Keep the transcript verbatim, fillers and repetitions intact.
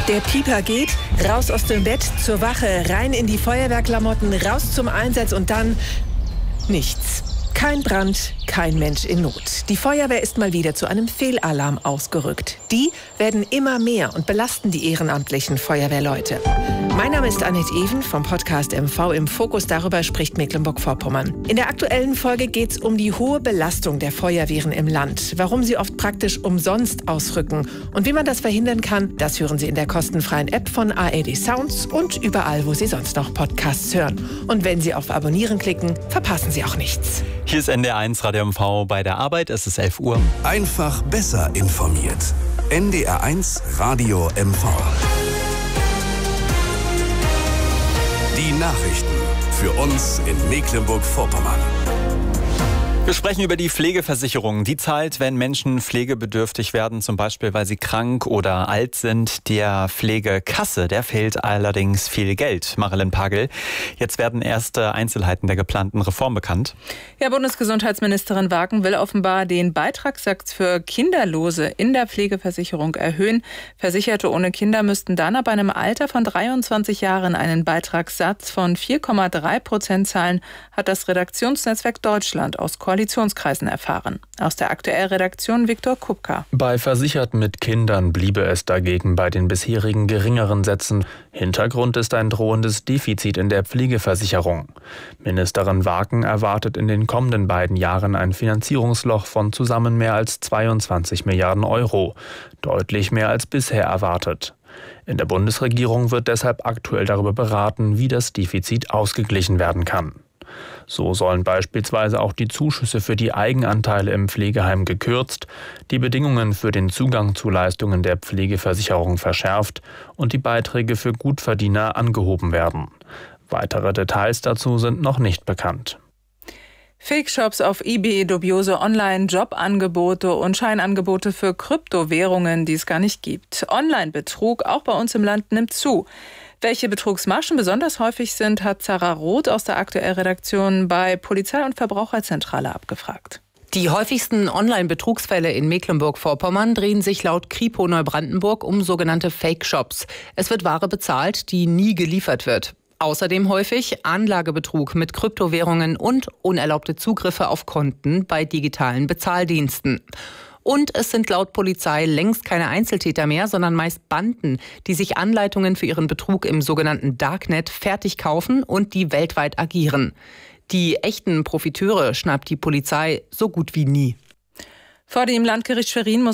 Der Pieper geht, raus aus dem Bett, zur Wache, rein in die Feuerwehrklamotten, raus zum Einsatz und dann nichts. Kein Brand, kein Mensch in Not. Die Feuerwehr ist mal wieder zu einem Fehlalarm ausgerückt. Die werden immer mehr und belasten die ehrenamtlichen Feuerwehrleute. Mein Name ist Annette Even vom Podcast M V im Fokus. Darüber spricht Mecklenburg-Vorpommern. In der aktuellen Folge geht es um die hohe Belastung der Feuerwehren im Land. Warum sie oft praktisch umsonst ausrücken. Und wie man das verhindern kann, das hören Sie in der kostenfreien App von A R D Sounds und überall, wo Sie sonst noch Podcasts hören. Und wenn Sie auf Abonnieren klicken, verpassen Sie auch nichts. Hier ist N D R eins Radio M V bei der Arbeit. Es ist elf Uhr. Einfach besser informiert. N D R eins Radio M V. Die Nachrichten für uns in Mecklenburg-Vorpommern. Wir sprechen über die Pflegeversicherung. Die zahlt, wenn Menschen pflegebedürftig werden, zum Beispiel, weil sie krank oder alt sind. Der Pflegekasse, der fehlt allerdings viel Geld. Marilyn Pagel, jetzt werden erste Einzelheiten der geplanten Reform bekannt. Ja, Bundesgesundheitsministerin Wagen will offenbar den Beitragssatz für Kinderlose in der Pflegeversicherung erhöhen. Versicherte ohne Kinder müssten dann ab einem Alter von dreiundzwanzig Jahren einen Beitragssatz von vier Komma drei Prozent zahlen, hat das Redaktionsnetzwerk Deutschland aus Koalitionskreisen erfahren. Aus der Aktuell-Redaktion Viktor Kupka. Bei Versicherten mit Kindern bliebe es dagegen bei den bisherigen geringeren Sätzen. Hintergrund ist ein drohendes Defizit in der Pflegeversicherung. Ministerin Wagen erwartet in den kommenden beiden Jahren ein Finanzierungsloch von zusammen mehr als zweiundzwanzig Milliarden Euro. Deutlich mehr als bisher erwartet. In der Bundesregierung wird deshalb aktuell darüber beraten, wie das Defizit ausgeglichen werden kann. So sollen beispielsweise auch die Zuschüsse für die Eigenanteile im Pflegeheim gekürzt, die Bedingungen für den Zugang zu Leistungen der Pflegeversicherung verschärft und die Beiträge für Gutverdiener angehoben werden. Weitere Details dazu sind noch nicht bekannt. Fake-Shops auf eBay, dubiose Online-Jobangebote und Scheinangebote für Kryptowährungen, die es gar nicht gibt. Online-Betrug, auch bei uns im Land, nimmt zu. Welche Betrugsmaschen besonders häufig sind, hat Sarah Roth aus der Aktuell-Redaktion bei Polizei- und Verbraucherzentrale abgefragt. Die häufigsten Online-Betrugsfälle in Mecklenburg-Vorpommern drehen sich laut Kripo Neubrandenburg um sogenannte Fake-Shops. Es wird Ware bezahlt, die nie geliefert wird. Außerdem häufig Anlagebetrug mit Kryptowährungen und unerlaubte Zugriffe auf Konten bei digitalen Bezahldiensten. Und es sind laut Polizei längst keine Einzeltäter mehr, sondern meist Banden, die sich Anleitungen für ihren Betrug im sogenannten Darknet fertig kaufen und die weltweit agieren. Die echten Profiteure schnappt die Polizei so gut wie nie. Vor dem Landgericht Schwerin muss